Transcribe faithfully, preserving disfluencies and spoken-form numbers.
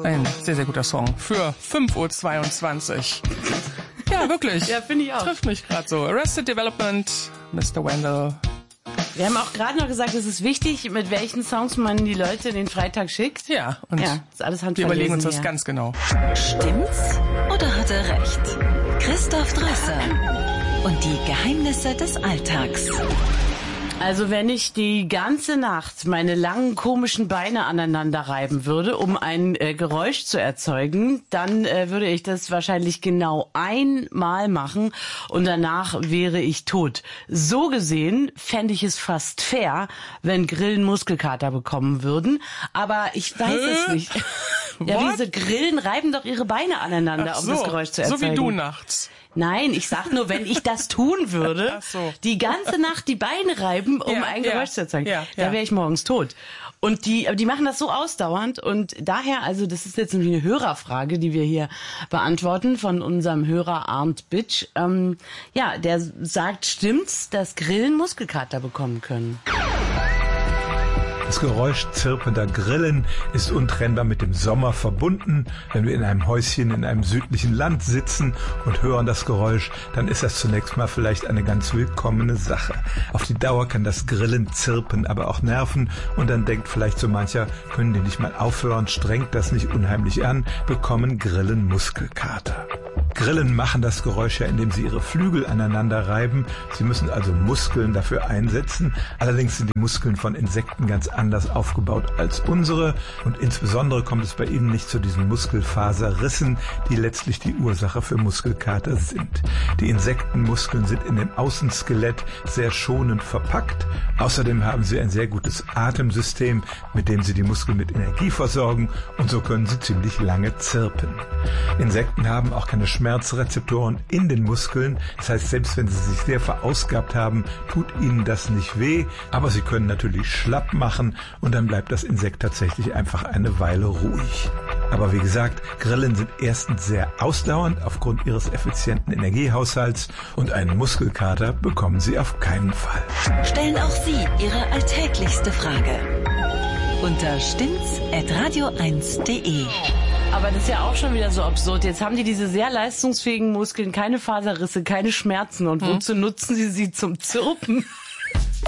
Ein sehr, sehr guter Song für fünf Uhr zweiundzwanzig. Ja, wirklich. Ja, finde ich auch. Trifft mich gerade so. Arrested Development, Mister Wendell. Wir haben auch gerade noch gesagt, es ist wichtig, mit welchen Songs man die Leute in den Freitag schickt. Ja, und ja, ist alles wir überlegen uns das hier. ganz genau. Stimmt's oder hat er recht? Christoph Drösser und die Geheimnisse des Alltags. Also wenn ich die ganze Nacht meine langen komischen Beine aneinander reiben würde, um ein äh, Geräusch zu erzeugen, dann äh, würde ich das wahrscheinlich genau einmal machen und danach wäre ich tot. So gesehen fände ich es fast fair, wenn Grillen Muskelkater bekommen würden, aber ich weiß Hä? es nicht. Ja, What? diese Grillen reiben doch ihre Beine aneinander, Ach um so, das Geräusch zu erzeugen. so wie du nachts. Nein, ich sag nur, wenn ich das tun würde, Ach so. die ganze Nacht die Beine reiben, um Ja, ein ja, Geräusch zu erzeugen, ja, da ja. wäre ich morgens tot. Und die, aber die machen das so ausdauernd und daher, also das ist jetzt irgendwie eine Hörerfrage, die wir hier beantworten von unserem Hörer Arndt Bitsch. Ähm, ja, der sagt, stimmt's, dass Grillen Muskelkater bekommen können? Das Geräusch zirpender Grillen ist untrennbar mit dem Sommer verbunden. Wenn wir in einem Häuschen in einem südlichen Land sitzen und hören das Geräusch, dann ist das zunächst mal vielleicht eine ganz willkommene Sache. Auf die Dauer kann das Grillen, Zirpen aber auch nerven und dann denkt vielleicht so mancher, können die nicht mal aufhören, strengt das nicht unheimlich an, bekommen Grillen Muskelkater. Grillen machen das Geräusch ja, indem sie ihre Flügel aneinander reiben. Sie müssen also Muskeln dafür einsetzen. Allerdings sind die Muskeln von Insekten ganz anders aufgebaut als unsere. Und insbesondere kommt es bei ihnen nicht zu diesen Muskelfaserrissen, die letztlich die Ursache für Muskelkater sind. Die Insektenmuskeln sind in dem Außenskelett sehr schonend verpackt. Außerdem haben sie ein sehr gutes Atemsystem, mit dem sie die Muskeln mit Energie versorgen. Und so können sie ziemlich lange zirpen. Insekten haben auch keine Schmerzrezeptoren in den Muskeln. Das heißt, selbst wenn sie sich sehr verausgabt haben, tut ihnen das nicht weh. Aber sie können natürlich schlapp machen und dann bleibt das Insekt tatsächlich einfach eine Weile ruhig. Aber wie gesagt, Grillen sind erstens sehr ausdauernd aufgrund ihres effizienten Energiehaushalts und einen Muskelkater bekommen sie auf keinen Fall. Stellen auch Sie Ihre alltäglichste Frage unter stimmt's at radio eins punkt de. Aber das ist ja auch schon wieder so absurd. Jetzt haben die diese sehr leistungsfähigen Muskeln, keine Faserrisse, keine Schmerzen. Und wozu hm. nutzen sie sie zum Zirpen?